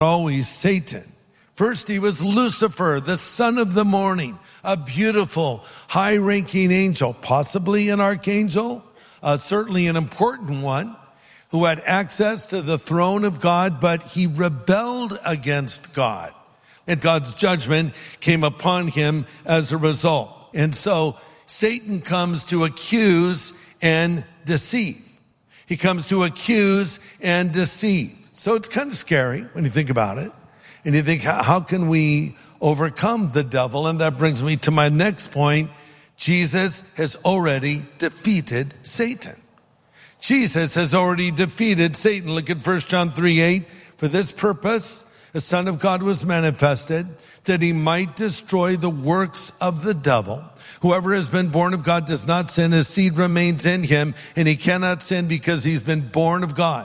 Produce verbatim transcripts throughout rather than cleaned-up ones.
always Satan. First, he was Lucifer, the son of the morning, a beautiful, high-ranking angel, possibly an archangel, uh, certainly an important one, who had access to the throne of God, but he rebelled against God. And God's judgment came upon him as a result. And so Satan comes to accuse and deceive. He comes to accuse and deceive. So it's kind of scary when you think about it. And you think, how, how can we overcome the devil? And that brings me to my next point. Jesus has already defeated Satan. Jesus has already defeated Satan. Look at First John three eight. For this purpose, the Son of God was manifested, that he might destroy the works of the devil. Whoever has been born of God does not sin. His seed remains in him, and he cannot sin because he's been born of God.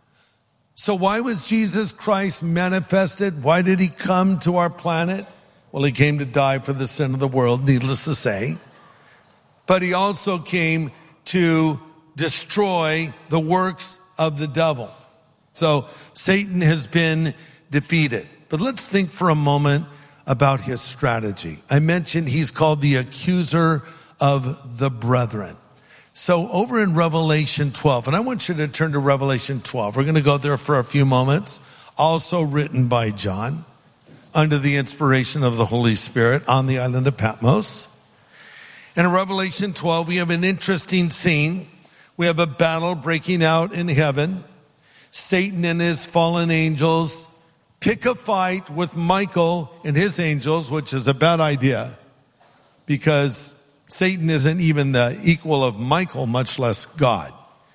So why was Jesus Christ manifested? Why did he come to our planet? Well, he came to die for the sin of the world, needless to say. But he also came to destroy the works of the devil. So Satan has been defeated. But let's think for a moment about his strategy. I mentioned he's called the accuser of the brethren. So over in Revelation twelve, and I want you to turn to Revelation twelve. We're going to go there for a few moments. Also written by John under the inspiration of the Holy Spirit on the island of Patmos. And in Revelation twelve, we have an interesting scene. We have a battle breaking out in heaven. Satan and his fallen angels pick a fight with Michael and his angels, which is a bad idea because Satan isn't even the equal of Michael, much less God.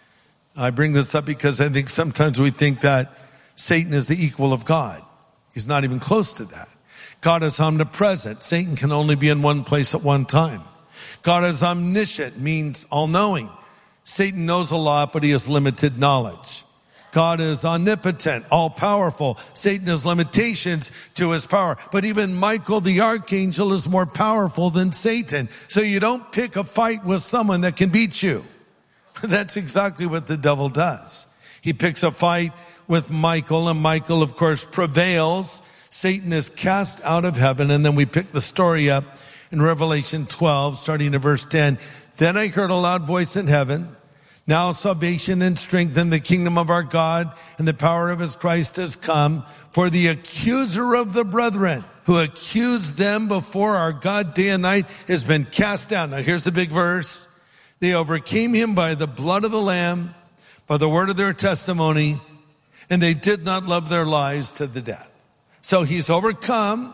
I bring this up because I think sometimes we think that Satan is the equal of God. He's not even close to that. God is omnipresent. Satan can only be in one place at one time. God is omniscient, means all-knowing. Satan knows a lot, but he has limited knowledge. God is omnipotent, all-powerful. Satan has limitations to his power. But even Michael, the archangel, is more powerful than Satan. So you don't pick a fight with someone that can beat you. That's exactly what the devil does. He picks a fight with Michael, and Michael, of course, prevails. Satan is cast out of heaven, and then we pick the story up in Revelation twelve, starting at verse ten. Then I heard a loud voice in heaven. Now salvation and strength in the kingdom of our God and the power of his Christ has come. For the accuser of the brethren who accused them before our God day and night has been cast down. Now here's the big verse. They overcame him by the blood of the Lamb, by the word of their testimony, and they did not love their lives to the death. So he's overcome.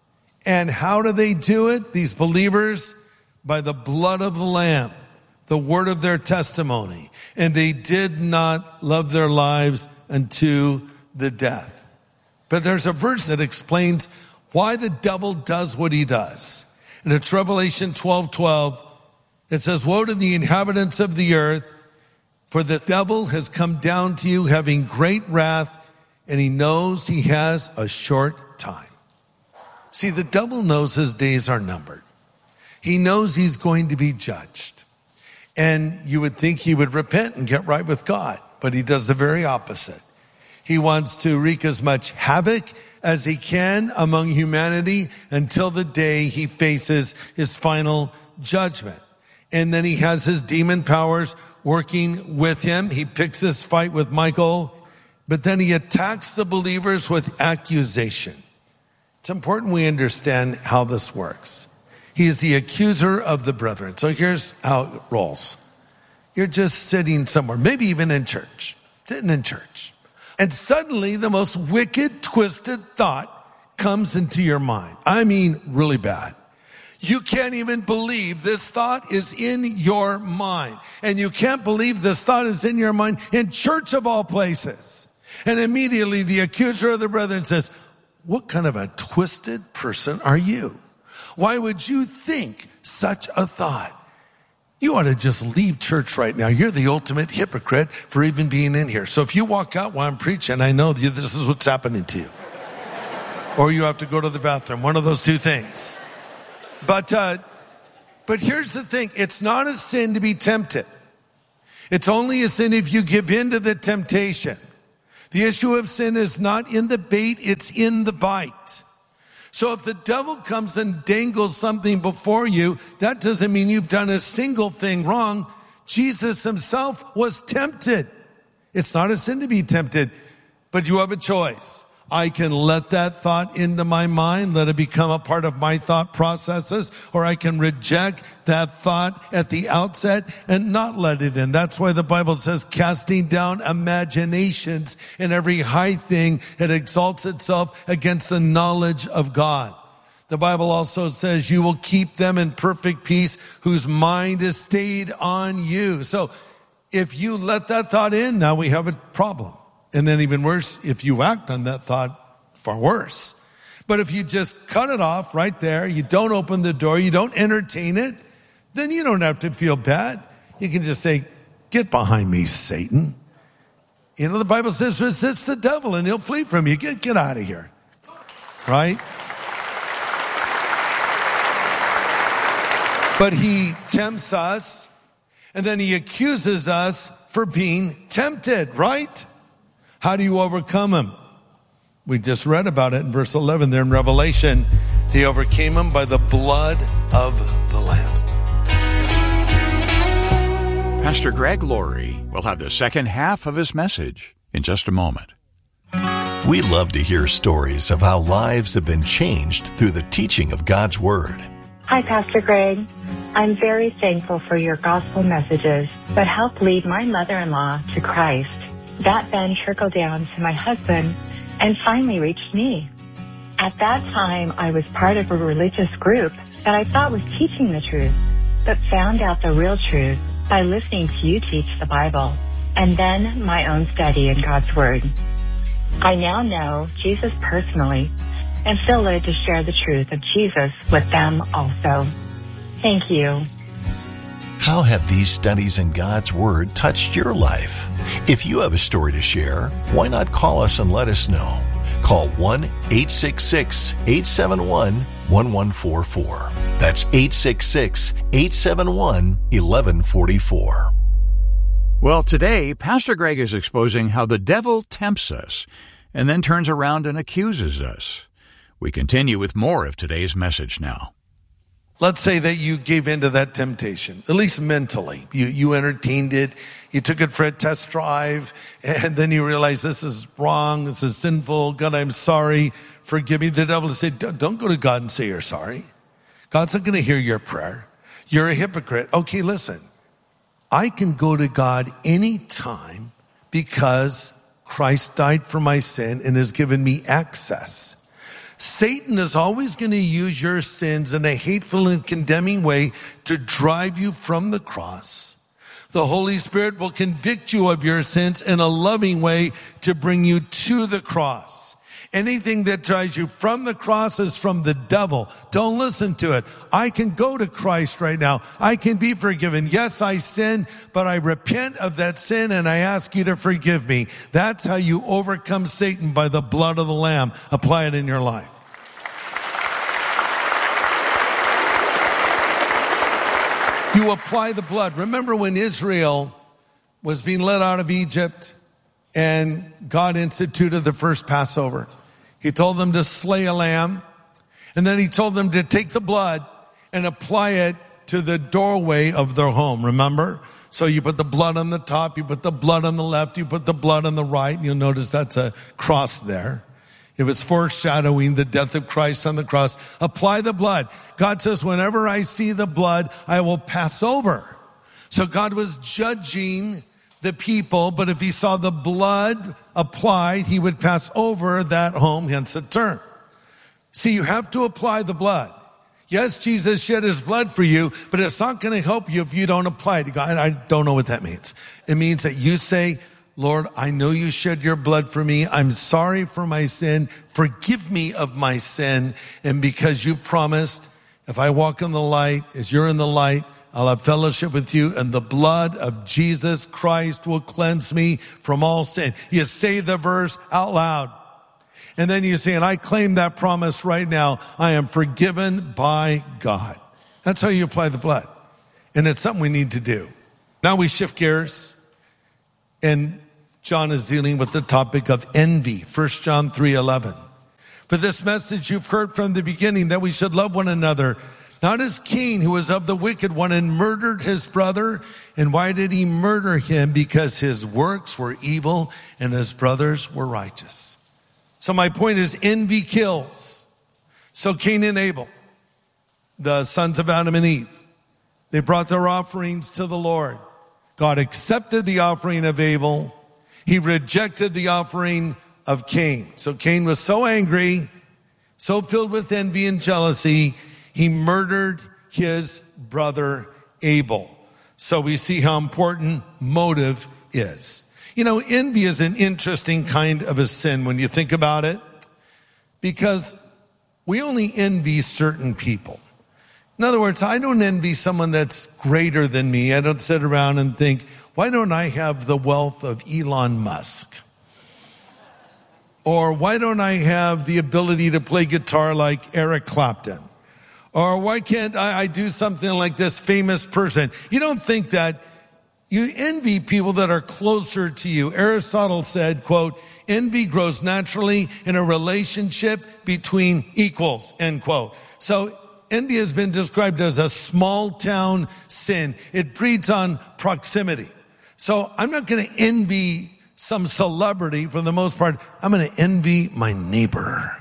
And how do they do it? These believers, by the blood of the Lamb, the word of their testimony, and they did not love their lives unto the death. But there's a verse that explains why the devil does what he does. And it's Revelation twelve twelve. It says, woe to the inhabitants of the earth, for the devil has come down to you having great wrath, and he knows he has a short time. See, the devil knows his days are numbered. He knows he's going to be judged. And you would think he would repent and get right with God, but he does the very opposite. He wants to wreak as much havoc as he can among humanity until the day he faces his final judgment. And then he has his demon powers working with him. He picks this fight with Michael, but then he attacks the believers with accusation. It's important we understand how this works. He is the accuser of the brethren. So here's how it rolls. You're just sitting somewhere, maybe even in church, sitting in church. And suddenly the most wicked, twisted thought comes into your mind. I mean, really bad. You can't even believe this thought is in your mind. And you can't believe this thought is in your mind in church of all places. And immediately the accuser of the brethren says, what kind of a twisted person are you? Why would you think such a thought? You ought to just leave church right now. You're the ultimate hypocrite for even being in here. So if you walk out while I'm preaching, I know this is what's happening to you. Or you have to go to the bathroom. One of those two things. But, uh, but here's the thing. It's not a sin to be tempted. It's only a sin if you give in to the temptation. The issue of sin is not in the bait, it's in the bite. So if the devil comes and dangles something before you, that doesn't mean you've done a single thing wrong. Jesus himself was tempted. It's not a sin to be tempted, but you have a choice. I can let that thought into my mind, let it become a part of my thought processes, or I can reject that thought at the outset and not let it in. That's why the Bible says, casting down imaginations and every high thing that exalts itself against the knowledge of God. The Bible also says, you will keep them in perfect peace whose mind is stayed on you. So if you let that thought in, now we have a problem. And then even worse, if you act on that thought, far worse. But if you just cut it off right there, you don't open the door, you don't entertain it, then you don't have to feel bad. You can just say, get behind me, Satan. You know, the Bible says, resist the devil and he'll flee from you. Get, get out of here. Right? But he tempts us and then he accuses us for being tempted, right? How do you overcome him? We just read about it in verse eleven there in Revelation. They overcame him by the blood of the Lamb. Pastor Greg Laurie will have the second half of his message in just a moment. We love to hear stories of how lives have been changed through the teaching of God's Word. Hi, Pastor Greg. I'm very thankful for your gospel messages that help lead my mother-in-law to Christ. That then trickled down to my husband and finally reached me. At that time, I was part of a religious group that I thought was teaching the truth, but found out the real truth by listening to you teach the Bible and then my own study in God's Word. I now know Jesus personally and feel led to share the truth of Jesus with them also. Thank you. How have these studies in God's Word touched your life? If you have a story to share, why not call us and let us know? Call one eight six six, eight seven one, one one four four. That's eight six six, eight seven one, one one four four. Well, today, Pastor Greg is exposing how the devil tempts us and then turns around and accuses us. We continue with more of today's message now. Let's say that you gave into that temptation, at least mentally. You, you entertained it. You took it for a test drive, and then you realize this is wrong. This is sinful. God, I'm sorry. Forgive me. The devil said, don't go to God and say you're sorry. God's not going to hear your prayer. You're a hypocrite. Okay, listen. I can go to God anytime because Christ died for my sin and has given me access. Satan is always going to use your sins in a hateful and condemning way to drive you from the cross. The Holy Spirit will convict you of your sins in a loving way to bring you to the cross. Anything that drives you from the cross is from the devil. Don't listen to it. I can go to Christ right now. I can be forgiven. Yes, I sin, but I repent of that sin and I ask you to forgive me. That's how you overcome Satan, by the blood of the Lamb. Apply it in your life. You apply the blood. Remember when Israel was being led out of Egypt and God instituted the first Passover? He told them to slay a lamb, and then he told them to take the blood and apply it to the doorway of their home, remember? So you put the blood on the top, you put the blood on the left, you put the blood on the right, and you'll notice that's a cross there. It was foreshadowing the death of Christ on the cross. Apply the blood. God says, whenever I see the blood, I will pass over. So God was judging the people, but if he saw the blood applied, he would pass over that home, hence the term. See, you have to apply the blood. Yes, Jesus shed his blood for you, but it's not going to help you if you don't apply it. I don't know what that means. It means that you say, Lord, I know you shed your blood for me. I'm sorry for my sin. Forgive me of my sin. And because you promised, if I walk in the light, as you're in the light, I'll have fellowship with you, and the blood of Jesus Christ will cleanse me from all sin. You say the verse out loud. And then you say, and I claim that promise right now. I am forgiven by God. That's how you apply the blood. And it's something we need to do. Now we shift gears and John is dealing with the topic of envy, First John three eleven. For this message you've heard from the beginning, that we should love one another, not as Cain, who was of the wicked one and murdered his brother. And why did he murder him? Because his works were evil and his brothers were righteous. So my point is, envy kills. So Cain and Abel, the sons of Adam and Eve, they brought their offerings to the Lord. God accepted the offering of Abel. He rejected the offering of Cain. So Cain was so angry, so filled with envy and jealousy, he murdered his brother Abel. So we see how important motive is. You know, envy is an interesting kind of a sin when you think about it, because we only envy certain people. In other words, I don't envy someone that's greater than me. I don't sit around and think, why don't I have the wealth of Elon Musk? Or why don't I have the ability to play guitar like Eric Clapton? Or why can't I, I do something like this famous person? You don't think that. You envy people that are closer to you. Aristotle said, quote, envy grows naturally in a relationship between equals, end quote. So envy has been described as a small town sin. It breeds on proximity. So I'm not going to envy some celebrity for the most part. I'm going to envy my neighbor.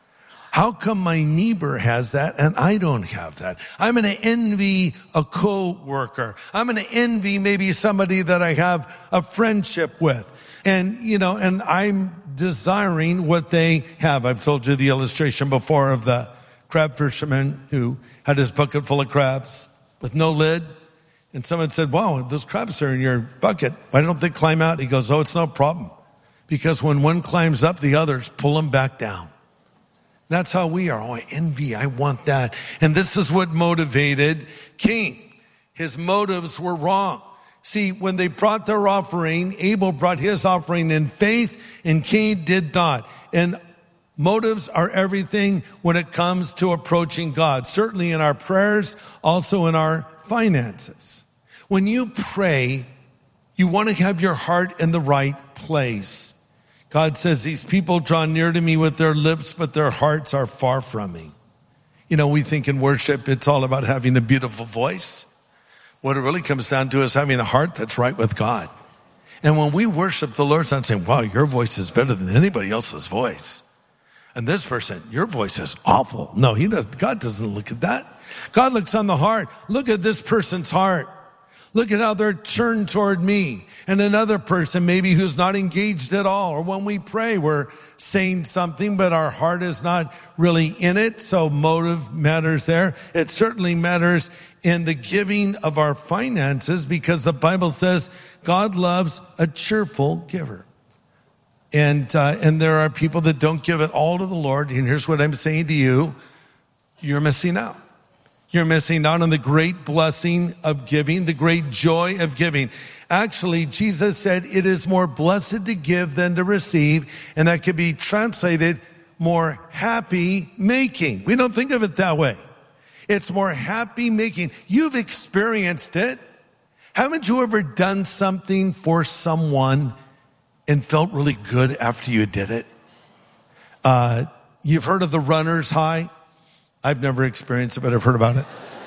How come my neighbor has that and I don't have that? I'm going to envy a co-worker. I'm going to envy maybe somebody that I have a friendship with. And, you know, and I'm desiring what they have. I've told you the illustration before of the crab fisherman who had his bucket full of crabs with no lid. And someone said, wow, those crabs are in your bucket. Why don't they climb out? He goes, oh, it's no problem. Because when one climbs up, the others pull them back down. That's how we are. Oh, I envy. I want that. And this is what motivated Cain. His motives were wrong. See, when they brought their offering, Abel brought his offering in faith and Cain did not. And motives are everything when it comes to approaching God. Certainly in our prayers, also in our finances. When you pray, you want to have your heart in the right place. God says, these people draw near to me with their lips, but their hearts are far from me. You know, we think in worship, it's all about having a beautiful voice. What it really comes down to is having a heart that's right with God. And when we worship, the Lord's not saying, wow, your voice is better than anybody else's voice. And this person, your voice is awful. No, he doesn't. God doesn't look at that. God looks on the heart. Look at this person's heart. Look at how they're turned toward me. And another person maybe who's not engaged at all. Or when we pray, we're saying something, but our heart is not really in it. So motive matters there. It certainly matters in the giving of our finances, because the Bible says God loves a cheerful giver. And, uh, and there are people that don't give it all to the Lord. And here's what I'm saying to you. You're missing out. You're missing out on the great blessing of giving, the great joy of giving. Actually, Jesus said it is more blessed to give than to receive, and that could be translated more happy making. We don't think of it that way. It's more happy making. You've experienced it. Haven't you ever done something for someone and felt really good after you did it? Uh, you've heard of the runner's high. I've never experienced it, but I've heard about it.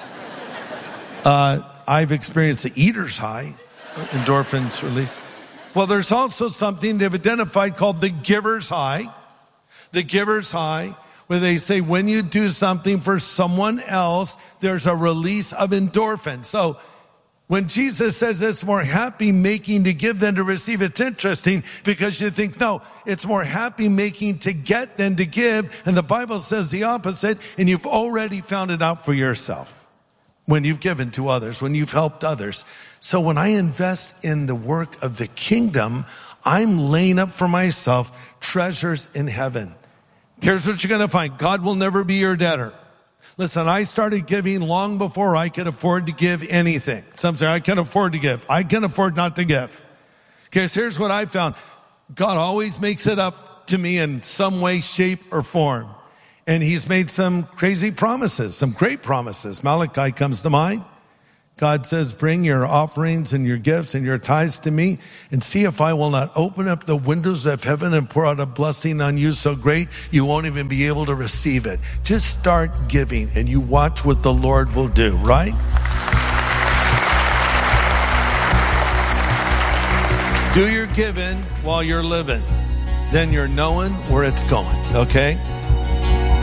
Uh, I've experienced the eater's high, endorphins release. Well, there's also something they've identified called the giver's high. The giver's high, where they say when you do something for someone else, there's a release of endorphins. So when Jesus says it's more happy making to give than to receive, it's interesting because you think, no, it's more happy making to get than to give. And the Bible says the opposite, and you've already found it out for yourself when you've given to others, when you've helped others. So when I invest in the work of the kingdom, I'm laying up for myself treasures in heaven. Here's what you're going to find. God will never be your debtor. Listen, I started giving long before I could afford to give anything. Some say, I can afford to give. I can afford not to give. Okay, so here's what I found. God always makes it up to me in some way, shape, or form. And he's made some crazy promises, some great promises. Malachi comes to mind. God says, bring your offerings and your gifts and your tithes to me and see if I will not open up the windows of heaven and pour out a blessing on you so great you won't even be able to receive it. Just start giving and you watch what the Lord will do, right? Do your giving while you're living. Then you're knowing where it's going, okay?